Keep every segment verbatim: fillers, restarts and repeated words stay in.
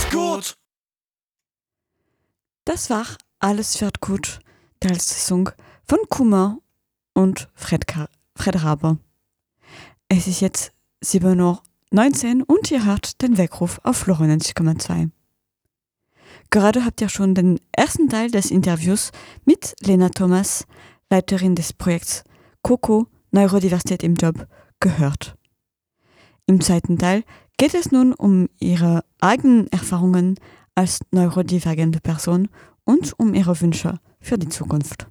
gut. Das war Alles wird gut, der Song von Kummer und Fred, Ka- Fred Raber. Es ist jetzt sieben Uhr neunzehn und ihr hört den Weckruf auf Flora neunzig Komma zwei. Gerade habt ihr schon den ersten Teil des Interviews mit Lena Thomas, Leiterin des Projekts COCO Neurodiversität im Job, gehört. Im zweiten Teil geht es nun um ihre eigenen Erfahrungen als neurodivergente Person und um ihre Wünsche für die Zukunft.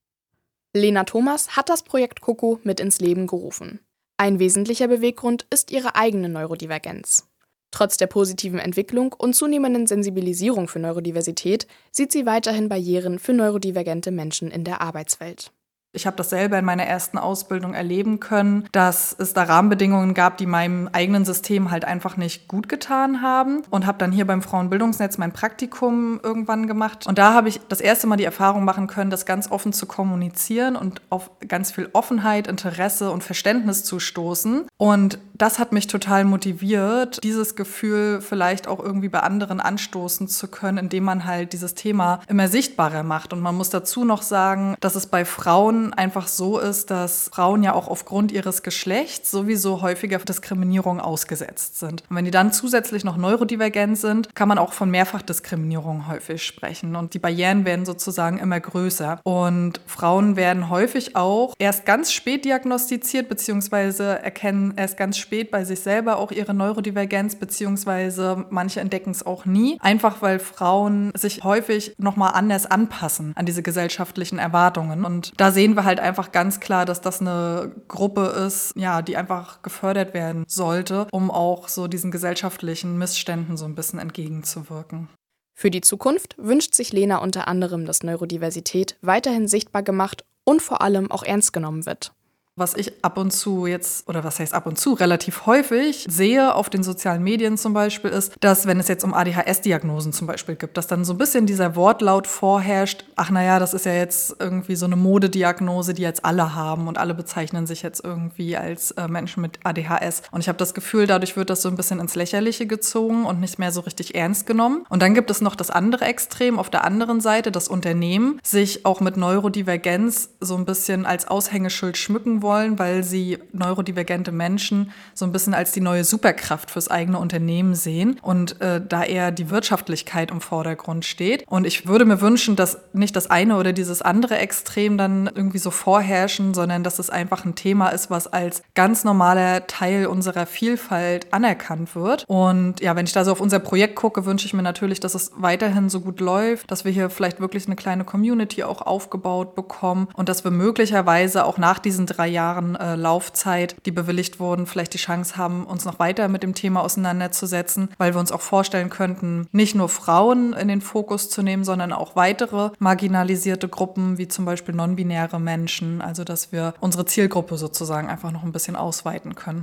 Lena Thomas hat das Projekt COCO mit ins Leben gerufen. Ein wesentlicher Beweggrund ist ihre eigene Neurodivergenz. Trotz der positiven Entwicklung und zunehmenden Sensibilisierung für Neurodiversität sieht sie weiterhin Barrieren für neurodivergente Menschen in der Arbeitswelt. Ich habe das selber in meiner ersten Ausbildung erleben können, dass es da Rahmenbedingungen gab, die meinem eigenen System halt einfach nicht gut getan haben, und habe dann hier beim Frauenbildungsnetz mein Praktikum irgendwann gemacht. Und da habe ich das erste Mal die Erfahrung machen können, das ganz offen zu kommunizieren und auf ganz viel Offenheit, Interesse und Verständnis zu stoßen. Und das hat mich total motiviert, dieses Gefühl vielleicht auch irgendwie bei anderen anstoßen zu können, indem man halt dieses Thema immer sichtbarer macht. Und man muss dazu noch sagen, dass es bei Frauen einfach so ist, dass Frauen ja auch aufgrund ihres Geschlechts sowieso häufiger für Diskriminierung ausgesetzt sind. Und wenn die dann zusätzlich noch neurodivergent sind, kann man auch von Mehrfachdiskriminierung häufig sprechen. Und die Barrieren werden sozusagen immer größer. Und Frauen werden häufig auch erst ganz spät diagnostiziert, beziehungsweise erkennen erst ganz spät bei sich selber auch ihre Neurodivergenz, beziehungsweise manche entdecken es auch nie. Einfach weil Frauen sich häufig nochmal anders anpassen an diese gesellschaftlichen Erwartungen. Und da sehen wir halt einfach ganz klar, dass das eine Gruppe ist, ja, die einfach gefördert werden sollte, um auch so diesen gesellschaftlichen Missständen so ein bisschen entgegenzuwirken. Für die Zukunft wünscht sich Lena unter anderem, dass Neurodiversität weiterhin sichtbar gemacht und vor allem auch ernst genommen wird. Was ich ab und zu jetzt, oder was heißt ab und zu, relativ häufig sehe auf den sozialen Medien zum Beispiel, ist, dass wenn es jetzt um A D H S-Diagnosen zum Beispiel gibt, dass dann so ein bisschen dieser Wortlaut vorherrscht, ach naja, das ist ja jetzt irgendwie so eine Modediagnose, die jetzt alle haben und alle bezeichnen sich jetzt irgendwie als äh, Menschen mit A D H S. Und ich habe das Gefühl, dadurch wird das so ein bisschen ins Lächerliche gezogen und nicht mehr so richtig ernst genommen. Und dann gibt es noch das andere Extrem, auf der anderen Seite, dass Unternehmen sich auch mit Neurodivergenz so ein bisschen als Aushängeschild schmücken wollen, wollen, weil sie neurodivergente Menschen so ein bisschen als die neue Superkraft fürs eigene Unternehmen sehen und äh, da eher die Wirtschaftlichkeit im Vordergrund steht. Und ich würde mir wünschen, dass nicht das eine oder dieses andere Extrem dann irgendwie so vorherrschen, sondern dass es einfach ein Thema ist, was als ganz normaler Teil unserer Vielfalt anerkannt wird. Und ja, wenn ich da so auf unser Projekt gucke, wünsche ich mir natürlich, dass es weiterhin so gut läuft, dass wir hier vielleicht wirklich eine kleine Community auch aufgebaut bekommen und dass wir möglicherweise auch nach diesen drei Jahren Jahren äh, Laufzeit, die bewilligt wurden, vielleicht die Chance haben, uns noch weiter mit dem Thema auseinanderzusetzen, weil wir uns auch vorstellen könnten, nicht nur Frauen in den Fokus zu nehmen, sondern auch weitere marginalisierte Gruppen, wie zum Beispiel non-binäre Menschen, also dass wir unsere Zielgruppe sozusagen einfach noch ein bisschen ausweiten können.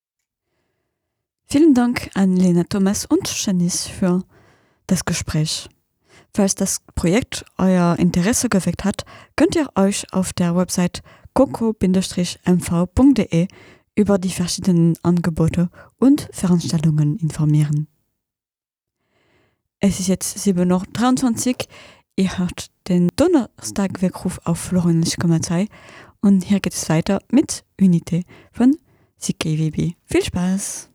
Vielen Dank an Lena Thomas und Janice für das Gespräch. Falls das Projekt euer Interesse geweckt hat, könnt ihr euch auf der Website coco Bindestrich m v Punkt d e über die verschiedenen Angebote und Veranstaltungen informieren. Es ist jetzt sieben Uhr dreiundzwanzig. Ihr hört den Donnerstag-Weckruf auf Flora neunzig Komma zwei und hier geht es weiter mit Unité von C K W B. Viel Spaß!